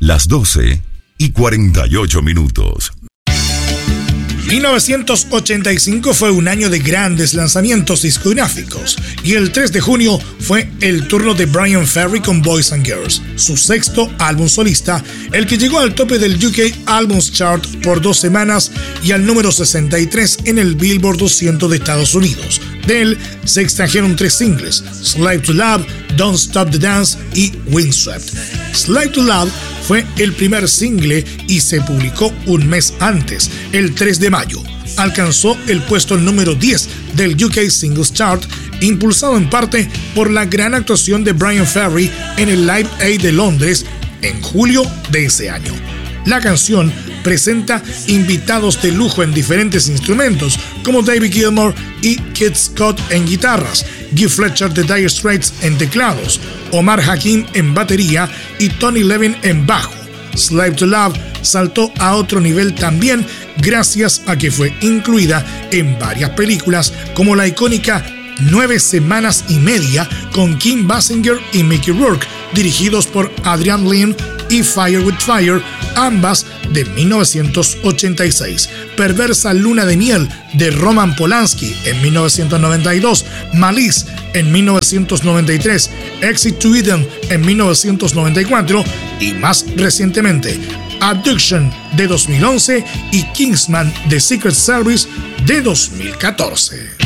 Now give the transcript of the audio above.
las 12:48. 1985 fue un año de grandes lanzamientos discográficos y el 3 de junio fue el turno de Bryan Ferry con Boys and Girls, su sexto álbum solista, el que llegó al tope del UK Albums Chart por 2 semanas y al número 63 en el Billboard 200 de Estados Unidos. De él se extrajeron 3 singles: Slave to Love, Don't Stop the Dance y Windswept. Slave to Love fue el primer single y se publicó un mes antes, el 3 de mayo. Alcanzó el puesto número 10 del UK Singles Chart, impulsado en parte por la gran actuación de Bryan Ferry en el Live Aid de Londres en julio de ese año. La canción presenta invitados de lujo en diferentes instrumentos, como David Gilmour y Keith Scott en guitarras, Guy Fletcher de Dire Straits en teclados, Omar Hakim en batería y Tony Levin en bajo. Slave to Love saltó a otro nivel también gracias a que fue incluida en varias películas, como la icónica 9 semanas y media con Kim Basinger y Mickey Rourke, dirigidos por Adrian Lyne, y Fire with Fire, ambas de 1986, Perversa Luna de Miel de Roman Polanski en 1992, Malice en 1993, Exit to Eden en 1994 y más recientemente Abduction de 2011 y Kingsman de Secret Service de 2014.